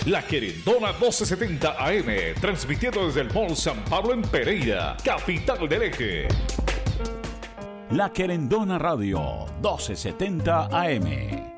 La Querendona 1270 AM, transmitiendo desde el Mall San Pablo en Pereira, capital del Eje. La Querendona Radio 1270 AM.